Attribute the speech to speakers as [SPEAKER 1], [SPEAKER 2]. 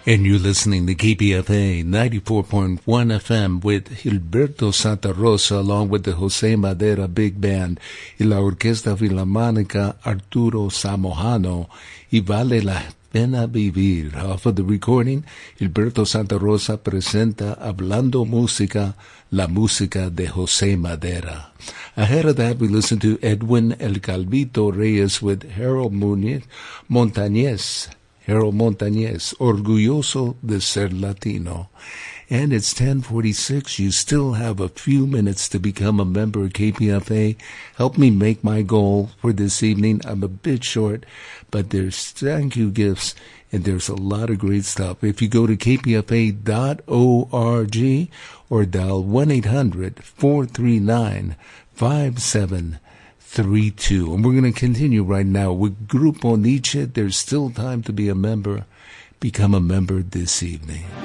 [SPEAKER 1] And you're listening to KPFA 94.1 FM with Gilberto Santa Rosa along with the Jose Madera Big Band y la Orquesta Filarmónica Arturo Samojano y Vale la Pena Vivir. Off of the recording, Gilberto Santa Rosa presenta Hablando Música, la música de Jose Madera. Ahead of that, we listened to Edwin El Calvito Reyes with Harold Montañez, Orgulloso de Ser Latino. And it's 10:46. You still have a few minutes to become a member of KPFA. Help me make my goal for this evening. I'm a bit short, but there's thank you gifts, and there's a lot of great stuff. If you go to kpfa.org or dial 1-800-439-5732. And we're going to continue right now with Grupo Nietzsche. There's still time to be a member. Become a member this evening.